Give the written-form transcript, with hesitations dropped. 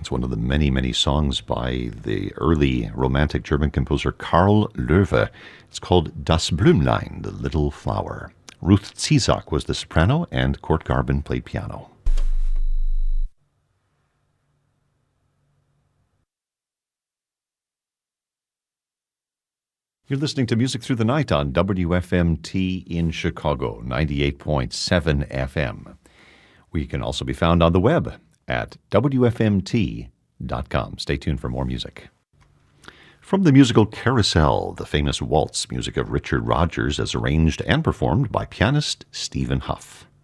It's one of the many, many songs by the early Romantic German composer Karl Löwe. It's called Das Blümlein, the Little Flower. Ruth Ziesak was the soprano, and Kurt Garben played piano. You're listening to Music Through the Night on WFMT in Chicago, 98.7 FM. We can also be found on the web at WFMT.com. Stay tuned for more music. From the musical Carousel, the famous waltz music of Richard Rodgers as arranged and performed by pianist Stephen Huff.